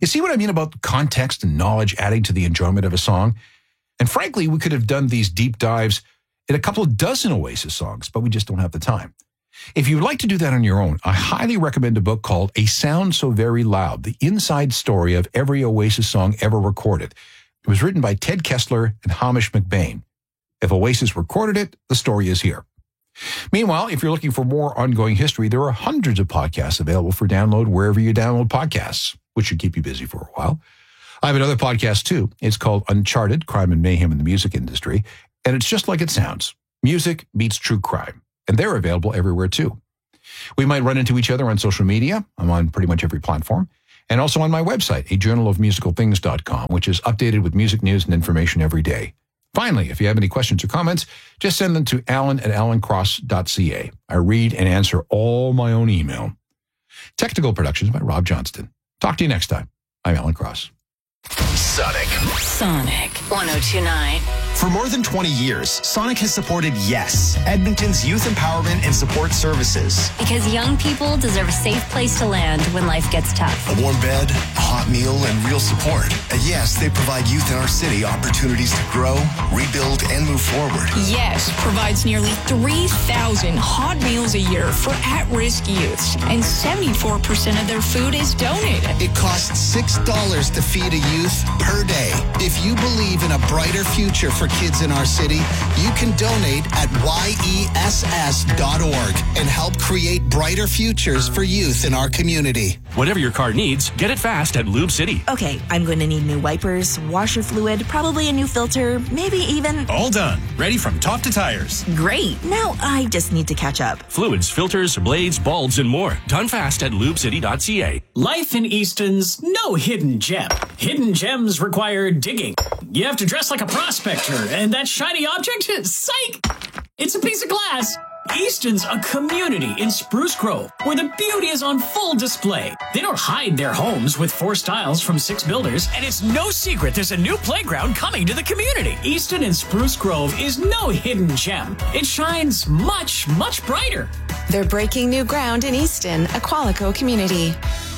You see what I mean about context and knowledge adding to the enjoyment of a song? And frankly, we could have done these deep dives in a couple of dozen Oasis songs, but we just don't have the time. If you'd like to do that on your own, I highly recommend a book called A Sound So Very Loud, the inside story of every Oasis song ever recorded. It was written by Ted Kessler and Hamish McBain. If Oasis recorded it, the story is here. Meanwhile, if you're looking for more ongoing history, there are hundreds of podcasts available for download wherever you download podcasts, which should keep you busy for a while. I have another podcast too. It's called Uncharted, Crime and Mayhem in the Music Industry, and it's just like it sounds. Music meets true crime, and they're available everywhere too. We might run into each other on social media. I'm on pretty much every platform, and also on my website, ajournalofmusicalthings.com, which is updated with music news and information every day. Finally, if you have any questions or comments, just send them to alan@alancross.ca. I read and answer all my own email. Technical productions by Rob Johnston. Talk to you next time. I'm Alan Cross. Sonic 1029. For more than 20 years, Sonic has supported YES, Edmonton's youth empowerment and support services. Because young people deserve a safe place to land when life gets tough. A warm bed, a hot meal, and real support. At YES, they provide youth in our city opportunities to grow, rebuild, and move forward. YES provides nearly 3,000 hot meals a year for at-risk youths, and 74% of their food is donated. It costs $6 to feed a youth per day. If you believe in a brighter future for kids in our city, you can donate at yess.org and help create brighter futures for youth in our community. Whatever your car needs, get it fast at Lube City. Okay, I'm going to need new wipers, washer fluid, probably a new filter, maybe even... All done. Ready from top to tires. Great. Now I just need to catch up. Fluids, filters, blades, bulbs, and more. Done fast at lubecity.ca. Life in Easton's no hidden gem. Hidden gems require digging. You have to dress like a prospector, and that shiny object, psych! It's a piece of glass. Easton's a community in Spruce Grove where the beauty is on full display. They don't hide their homes with 4 styles from 6 builders, and it's no secret there's a new playground coming to the community. Easton in Spruce Grove is no hidden gem. It shines much, much brighter. They're breaking new ground in Easton, a Qualico community.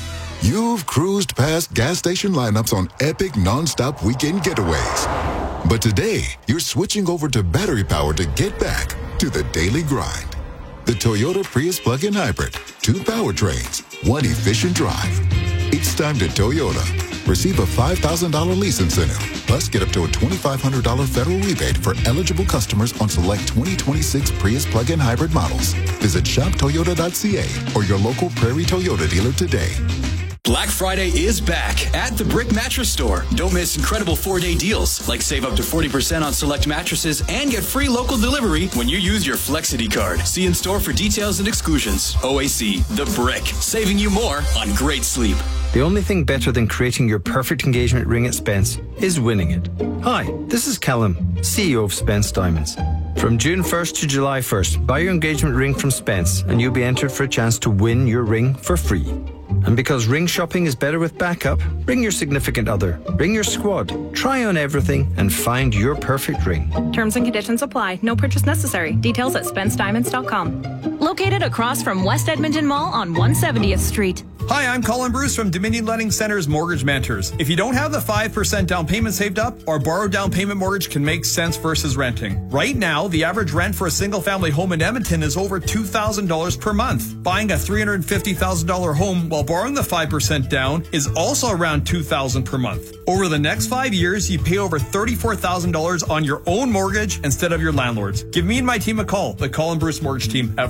You've cruised past gas station lineups on epic non-stop weekend getaways. But today, you're switching over to battery power to get back to the daily grind. The Toyota Prius plug-in hybrid, 2 powertrains, 1 efficient drive. It's time to Toyota. Receive a $5,000 lease incentive, plus get up to a $2,500 federal rebate for eligible customers on select 2026 Prius plug-in hybrid models. Visit shoptoyota.ca or your local Prairie Toyota dealer today. Black Friday is back at the Brick Mattress Store. Don't miss incredible 4-day deals, like save up to 40% on select mattresses and get free local delivery when you use your Flexity card. See in store for details and exclusions. OAC, The Brick, saving you more on great sleep. The only thing better than creating your perfect engagement ring at Spence is winning it. Hi, this is Callum, CEO of Spence Diamonds. From June 1st to July 1st, buy your engagement ring from Spence and you'll be entered for a chance to win your ring for free. And because ring shopping is better with backup, bring your significant other, bring your squad, try on everything, and find your perfect ring. Terms and conditions apply. No purchase necessary. Details at SpenceDiamonds.com. Located across from West Edmonton Mall on 170th Street. Hi, I'm Colin Bruce from Dominion Lending Center's Mortgage Mentors. If you don't have the 5% down payment saved up, our borrowed down payment mortgage can make sense versus renting. Right now, the average rent for a single-family home in Edmonton is over $2,000 per month. Buying a $350,000 home while borrowing the 5% down is also around $2,000 per month. Over the next 5 years, you pay over $34,000 on your own mortgage instead of your landlord's. Give me and my team a call, the Colin Bruce Mortgage Team, at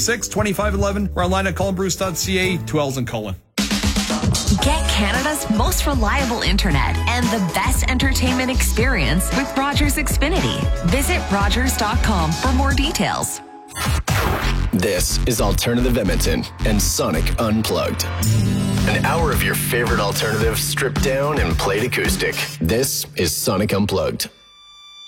436-2511 or online at colinbruce.ca, 2Ls and Colin. Get Canada's most reliable internet and the best entertainment experience with Rogers Xfinity. Visit Rogers.com for more details. This is Alternative Edmonton and Sonic Unplugged. An hour of your favorite alternative stripped down and played acoustic. This is Sonic Unplugged.